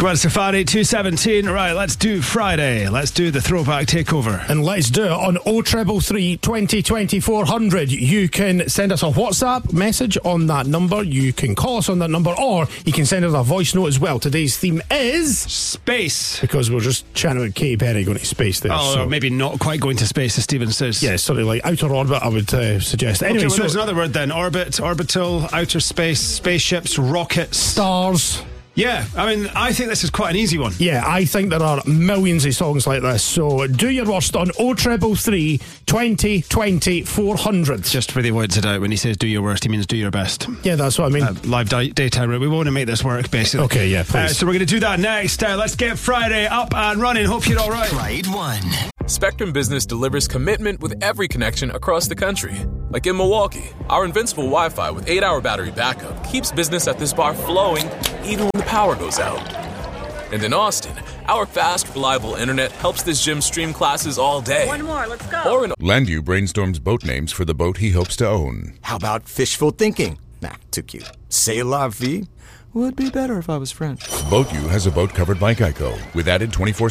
Gwen Stefani, 217. Right, let's do Friday. Let's do the throwback takeover. And let's do it on 0333 2020 400. You can send us a WhatsApp message on that number. You can call us on that number, or you can send us a voice note as well. Today's theme is space. Because we're just chatting about Katy Perry going to space there. Oh, so maybe not quite going to space, as Stephen says. Yeah, sort of like outer orbit, I would suggest. Anyway, okay, well, there's another word then. Orbit, orbital, outer space, spaceships, rockets. Stars. Yeah, I mean, I think this is quite an easy one. Yeah, I think there are millions of songs like this. So do your worst on 0333 2020 400. Just for the avoidance of doubt, when he says do your worst, he means do your best. Yeah, that's what I mean. Live daytime, we want to make this work, basically. Okay, yeah, please. So we're going to do that next. Let's get Friday up and running. Hope you're all right. Friday 1. Spectrum Business delivers commitment with every connection across the country. Like in Milwaukee, our invincible Wi-Fi with 8-hour battery backup keeps business at this bar flowing even when the power goes out. And in Austin, our fast, reliable internet helps this gym stream classes all day. One more, let's go. Landu brainstorms boat names for the boat he hopes to own. How about fishful thinking? Nah, too cute. C'est la vie? Would be better if I was French. BoatU has a boat covered by Geico with added 24/7